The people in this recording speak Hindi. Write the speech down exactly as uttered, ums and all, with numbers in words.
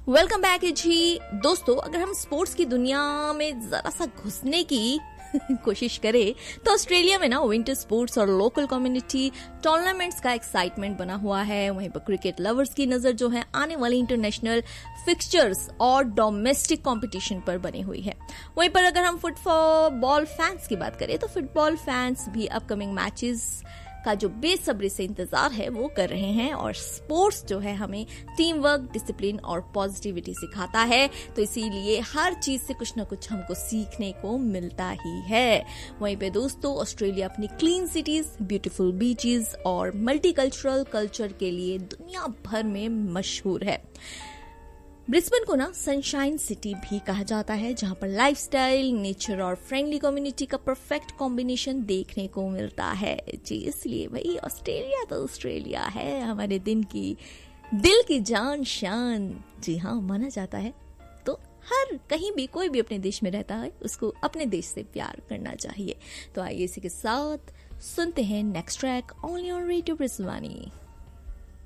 वेलकम बैक जी। दोस्तों, अगर हम स्पोर्ट्स की दुनिया में जरा सा घुसने की कोशिश करें तो ऑस्ट्रेलिया में ना विंटर स्पोर्ट्स और लोकल कम्युनिटी टूर्नामेंट्स का एक्साइटमेंट बना हुआ है। वहीं पर क्रिकेट लवर्स की नजर जो है आने वाली इंटरनेशनल फिक्सचर्स और डोमेस्टिक कंपटीशन पर बनी हुई है। वहीं पर अगर हम फुटबॉल फैंस की बात करें तो फुटबॉल फैंस भी अपकमिंग मैचेस का जो बेसब्री से इंतजार है वो कर रहे हैं। और स्पोर्ट्स जो है हमें टीम वर्क, डिसिप्लिन और पॉजिटिविटी सिखाता है, तो इसीलिए हर चीज से कुछ ना कुछ हमको सीखने को मिलता ही है। वहीं पे दोस्तों, ऑस्ट्रेलिया अपनी क्लीन सिटीज, ब्यूटीफुल बीचेस और मल्टीकल्चरल कल्चर के लिए दुनिया भर में मशहूर है। ब्रिस्बेन को ना सनशाइन सिटी भी कहा जाता है, जहां पर लाइफस्टाइल, नेचर और फ्रेंडली कम्युनिटी का परफेक्ट कॉम्बिनेशन देखने को मिलता है जी। इसलिए भाई ऑस्ट्रेलिया तो ऑस्ट्रेलिया है, हमारे दिन की दिल की जान शान जी हाँ माना जाता है। तो हर कहीं भी कोई भी अपने देश में रहता है उसको अपने देश से प्यार करना चाहिए। तो आइए इसी के साथ सुनते हैं next track only on radio Brisbane.